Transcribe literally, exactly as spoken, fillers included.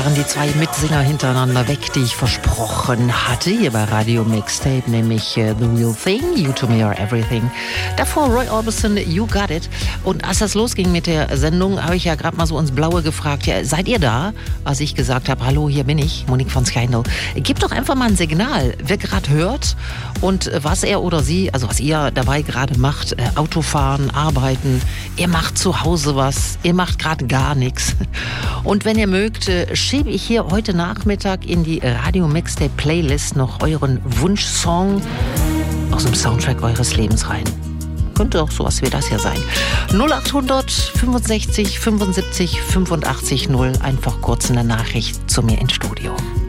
Die zwei Mitsinger hintereinander weg, die ich versprochen hatte, hier bei Radio Mixtape, nämlich uh, The Real Thing, You To Me Are Everything. Davor Roy Orbison, You Got It. Und als das losging mit der Sendung, habe ich ja gerade mal so ins Blaue gefragt, ja, seid ihr da? Als ich gesagt habe, hallo, hier bin ich, Monique von Scandal. Gebt doch einfach mal ein Signal, wer gerade hört und was er oder sie, also was ihr dabei gerade macht, äh, Autofahren, arbeiten, ihr macht zu Hause was, ihr macht gerade gar nichts. Und wenn ihr mögt, äh, schiebe ich hier heute Nachmittag in die Radio Mixtape Playlist noch euren Wunschsong aus dem Soundtrack eures Lebens rein. Könnte auch sowas wie das hier sein. null achthundert fünfundsechzig fünfundsiebzig fünfundachtzig null. Einfach kurz eine Nachricht zu mir ins Studio.